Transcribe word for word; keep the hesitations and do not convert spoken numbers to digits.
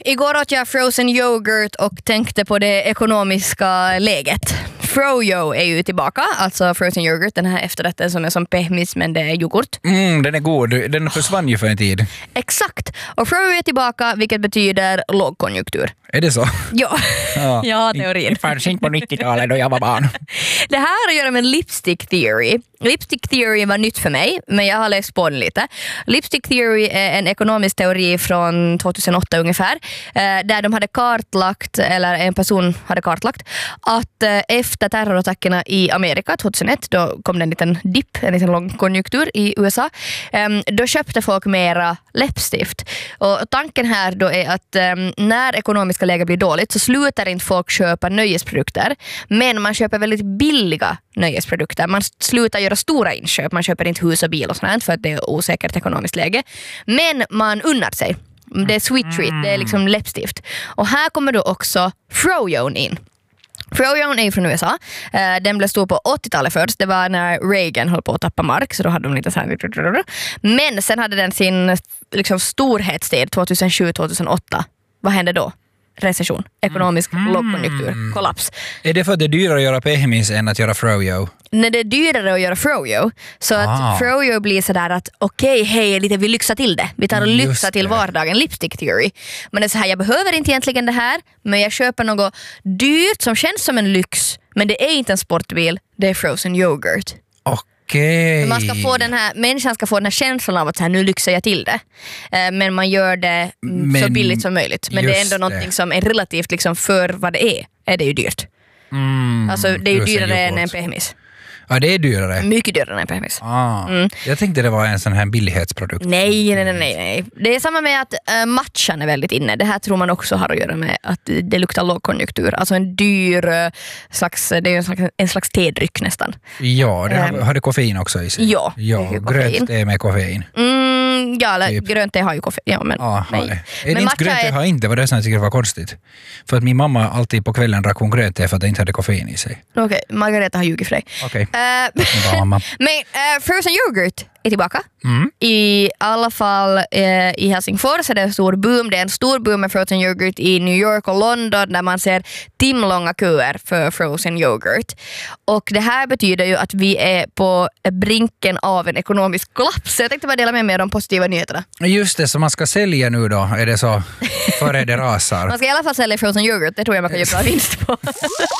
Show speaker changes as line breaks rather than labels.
Igår åt jag frozen yoghurt och tänkte på det ekonomiska läget. Froyo är ju tillbaka, alltså frozen yoghurt, den här efterrätten som är som pehmis men det är yoghurt.
Mm, den är god, den försvann ju för en tid.
Exakt, och Froyo är tillbaka vilket betyder lågkonjunktur.
Är det så?
Ja,
ja,
ja teorin.
Det fanns inte på nittiotalet då jag var barn.
Det här har att göra med lipstick theory. Lipstick theory var nytt för mig, men jag har läst på den lite. Lipstick theory är en ekonomisk teori från tjugohundraåtta ungefär, där de hade kartlagt, eller en person hade kartlagt, att efter terrorattackerna i Amerika tjugohundraett, då kom det en liten dipp, en liten långkonjunktur i U S A, då köpte folk mera läppstift. Och tanken här då är att när ekonomiska läget blir dåligt så slutar inte folk köpa nöjesprodukter, men man köper väldigt billiga nöjesprodukter. Man slutar göra stora inköp, man köper inte hus och bil och sånt för att det är osäkert ekonomiskt läge. Men man unnar sig. Det är sweet treat, det är liksom läppstift. Och här kommer då också Froyo in. Froyo är från U S A. Den blev stor på åttiotalet först. Det var när Reagan höll på att tappa mark, så då hade de lite så här. Men sen hade den sin liksom storhetstid tjugohundrasju tjugohundraåtta. Vad hände då? Recession, ekonomisk mm. lågkonjunktur, kollaps.
Är det för att det är dyrare att göra pehmis än att göra Froyo?
När det är dyrare att göra Froyo, så ah. att Froyo blir sådär att okej, okay, hej, lite vi lyxar till det. Vi tar och lyxar till vardagen, lipstick theory. Men det är så här, jag behöver inte egentligen det här, men jag köper något dyrt som känns som en lyx, men det är inte en sportbil, det är frozen yoghurt.
Okay.
Man ska få den här, människan ska få den här känslan av att så här, nu lyxar jag till det. Eh, men man gör det men, så billigt som möjligt. Men det är ändå någonting som är relativt liksom, för vad det är. Är det ju dyrt. Mm, alltså det är ju dyrare än en pehmis.
Ja, det är dyrare.
Mycket dyrare än en pehmis.
Ah, mm. Jag tänkte det var en sån här billighetsprodukt.
Nej, nej, nej, nej. Det är samma med att äh, matchan är väldigt inne. Det här tror man också har att göra med att det luktar lågkonjunktur. Alltså en dyr äh, slags, det är en slags, en slags tedryck nästan.
Ja, det har, um, har det koffein också i sig?
Ja,
ja grönt te med koffein.
Mm, ja, eller typ. Grönt te har ju koffein. Ja, men
ah,
nej.
Är det men inte grönt te är... har inte? Var det som jag tycker var konstigt? För att min mamma alltid på kvällen drack hon grönt te för att det inte hade koffein i sig.
Okej, okay, Margareta har ljugit för dig.
Okej. Okay.
Uh, men uh, frozen yoghurt är tillbaka.
Mm.
I alla fall uh, i Helsingfors är det en stor boom. Det är en stor boom med frozen yoghurt i New York och London där man ser timlånga köer för frozen yoghurt. Och det här betyder ju att vi är på brinken av en ekonomisk kollaps. Så jag tänkte bara dela med mig av de positiva nyheterna.
Just det, så man ska sälja nu då, är det så? Före det rasar.
Man ska i alla fall sälja frozen yoghurt, det tror jag man kan göra bra vinst på.